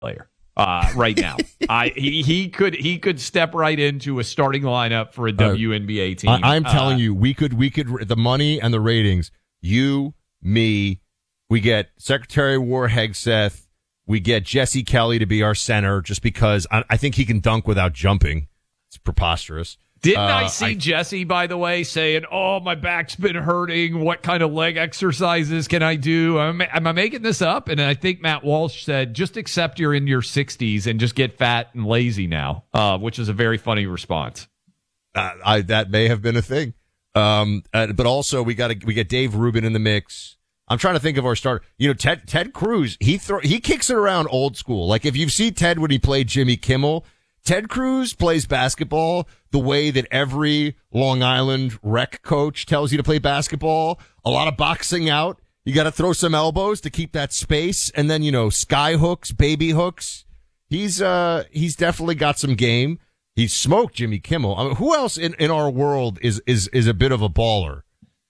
player right now. He could step right into a starting lineup for a WNBA team. I'm telling you, we could the money and the ratings. You, me, we get Secretary of War Hegseth. We get Jesse Kelly to be our center just because I think he can dunk without jumping. It's preposterous. Didn't I see Jesse, by the way, saying, "Oh, my back's been hurting. What kind of leg exercises can I do?" Am I making this up? And I think Matt Walsh said, "Just accept you're in your 60s and just get fat and lazy now," which is a very funny response. That may have been a thing. But also we get Dave Rubin in the mix. I'm trying to think of our starter. You know, Ted Cruz. He kicks it around old school. Like if you've seen Ted when he played Jimmy Kimmel. Ted Cruz plays basketball the way that every Long Island rec coach tells you to play basketball. A lot of boxing out. You got to throw some elbows to keep that space. And then, sky hooks, baby hooks. He's definitely got some game. He smoked Jimmy Kimmel. I mean, who else in our world is a bit of a baller?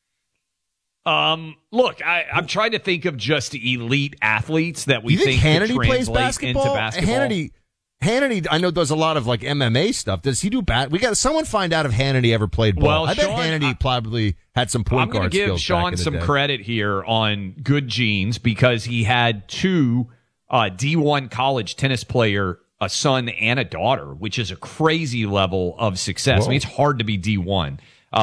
Look, I'm trying to think of just elite athletes that we think Hannity could plays translate into basketball. Hannity, I know, does a lot of like MMA stuff. Does he do We got someone find out if Hannity ever played ball. Well, I bet Hannity probably had some point guard skills. I'm going to give Sean some credit here on good genes because he had two D1 college tennis player, a son and a daughter, which is a crazy level of success. Whoa. I mean, it's hard to be D1.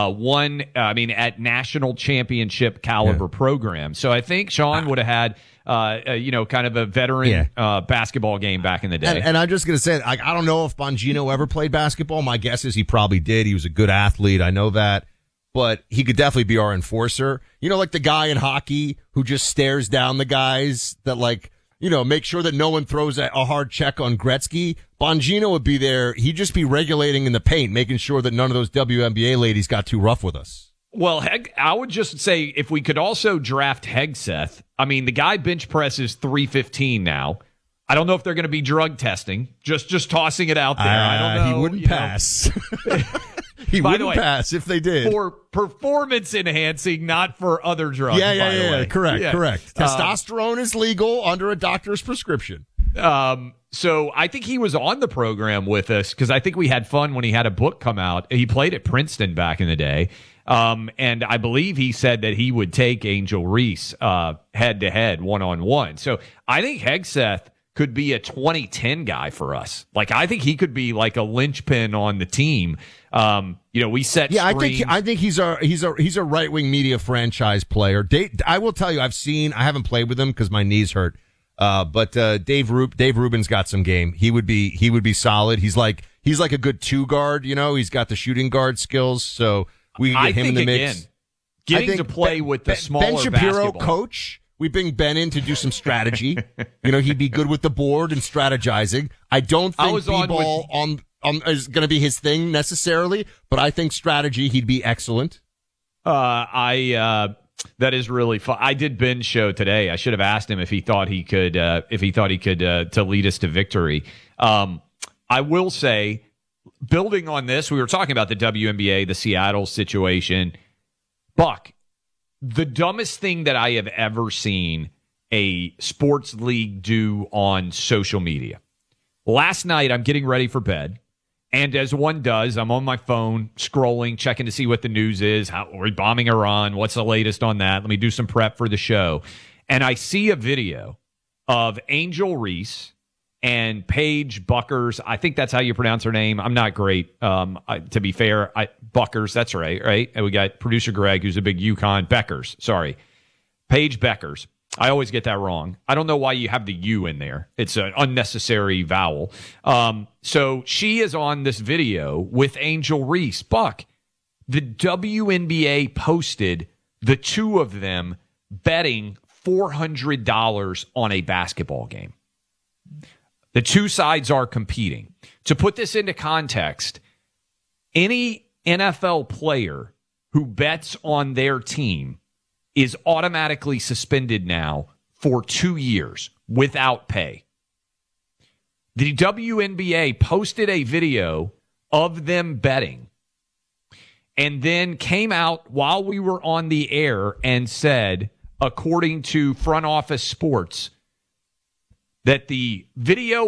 At national championship caliber program. So I think Sean would have had, kind of a veteran basketball game back in the day. And I'm just going to say, I don't know if Bongino ever played basketball. My guess is he probably did. He was a good athlete. I know that. But he could definitely be our enforcer. Like the guy in hockey who just stares down the guys that make sure that no one throws a hard check on Gretzky. Bongino would be there. He'd just be regulating in the paint, making sure that none of those WNBA ladies got too rough with us. Well, I would just say if we could also draft Hegseth. I mean, the guy bench presses 315 now. I don't know if they're going to be drug testing. Just tossing it out there. I don't know. He wouldn't pass. He wouldn't pass if they did. For performance enhancing, not for other drugs. Yeah. Correct. Testosterone is legal under a doctor's prescription. So I think he was on the program with us because I think we had fun when he had a book come out. He played at Princeton back in the day. And I believe he said that he would take Angel Reese head to head, one-on-one. So I think Hegseth could be a 2010 guy for us. Like, I think he could be like a linchpin on the team. We set screens. I think he's a right-wing media franchise player. I will tell you, I haven't played with him because my knees hurt. But Dave Rubin's got some game. He would be solid. He's like a good two guard, he's got the shooting guard skills. So we can get him in the mix. Getting to play with the smaller Ben Shapiro, basketball. coach. We bring Ben in to do some strategy. He'd be good with the board and strategizing. I don't think b-ball is going to be his thing necessarily, but I think strategy, he'd be excellent. That is really fun. I did Ben's show today. I should have asked him if he thought he could to lead us to victory. I will say, building on this, we were talking about the WNBA, the Seattle situation. Buck, the dumbest thing that I have ever seen a sports league do on social media. Last night, I'm getting ready for bed, and as one does, I'm on my phone, scrolling, checking to see what the news is. How are we bombing Iran? What's the latest on that? Let me do some prep for the show. And I see a video of Angel Reese and Paige Buckers. I think that's how you pronounce her name. I'm not great. To be fair, Buckers, that's right? And we got producer Greg, who's a big UConn. Paige Beckers. I always get that wrong. I don't know why you have the U in there. It's an unnecessary vowel. So she is on this video with Angel Reese. Buck, the WNBA posted the two of them betting $400 on a basketball game. The two sides are competing. To put this into context, any NFL player who bets on their team is automatically suspended now for 2 years without pay. The WNBA posted a video of them betting and then came out while we were on the air and said, according to Front Office Sports, that the video